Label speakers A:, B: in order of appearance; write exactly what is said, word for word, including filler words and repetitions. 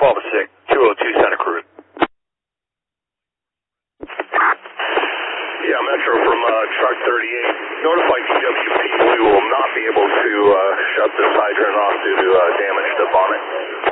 A: twelve oh six, two oh two Santa Cruz.
B: Yeah, Metro from uh, truck thirty-eight. Notify T W P we will not be able to uh, shut this hydrant off due to uh, damage to bonnet.